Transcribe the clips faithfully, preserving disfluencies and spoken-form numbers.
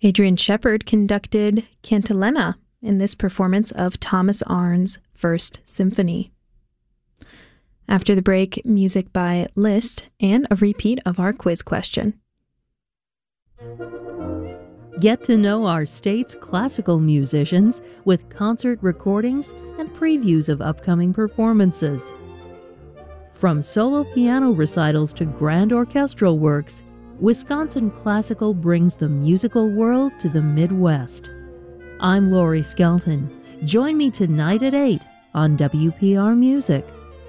Adrian Shepard conducted Cantilena in this performance of Thomas Arne's First Symphony. After the break, music by Liszt and a repeat of our quiz question. Get to know our state's classical musicians with concert recordings and previews of upcoming performances. From solo piano recitals to grand orchestral works, Wisconsin Classical brings the musical world to the Midwest. I'm Lori Skelton. Join me tonight at eight on W P R Music.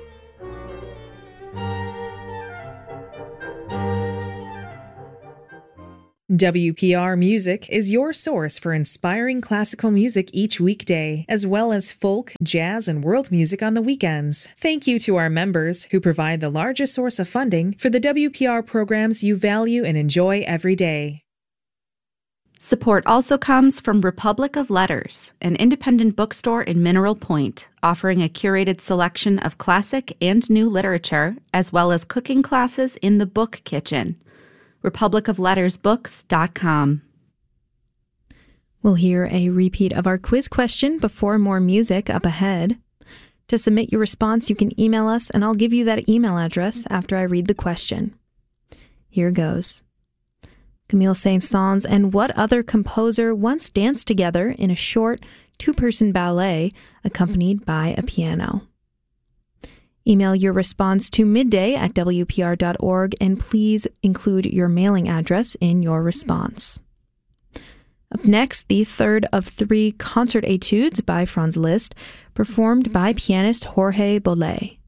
W P R Music is your source for inspiring classical music each weekday, as well as folk, jazz, and world music on the weekends. Thank you to our members who provide the largest source of funding for the W P R programs you value and enjoy every day. Support also comes from Republic of Letters, an independent bookstore in Mineral Point, offering a curated selection of classic and new literature, as well as cooking classes in the book kitchen. republic of letters books dot com. We'll hear a repeat of our quiz question before more music up ahead. To submit your response, you can email us, and I'll give you that email address after I read the question. Here goes. Camille Saint-Saëns and what other composer once danced together in a short two-person ballet accompanied by a piano? Email your response to midday at W P R dot org, and please include your mailing address in your response. Up next, the third of three concert etudes by Franz Liszt, performed by pianist Jorge Bolet.